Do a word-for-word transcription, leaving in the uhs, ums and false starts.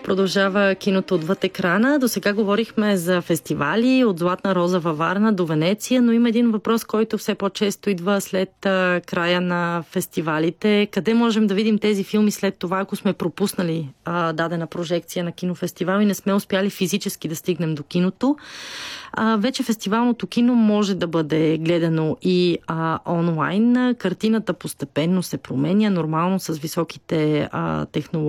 Продължава киното отвъд екрана. До сега говорихме за фестивали от Златна роза във Варна до Венеция, но има един въпрос, който все по-често идва след а, края на фестивалите. Къде можем да видим тези филми след това, ако сме пропуснали а, дадена прожекция на кинофестивал и не сме успяли физически да стигнем до киното? А, вече фестивалното кино може да бъде гледано и а, онлайн. Картината постепенно се променя, нормално с високите а, технологии.